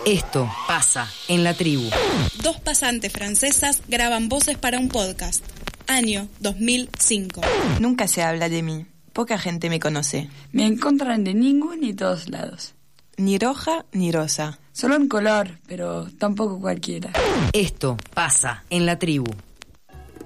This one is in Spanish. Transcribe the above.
Esto pasa en la tribu. Dos pasantes francesas graban voces para un podcast. Año 2005. Nunca se habla de mí. Poca gente me conoce. Me encuentran de ningún y todos lados. Ni roja ni rosa. Solo en color, pero tampoco cualquiera. Esto pasa en la tribu.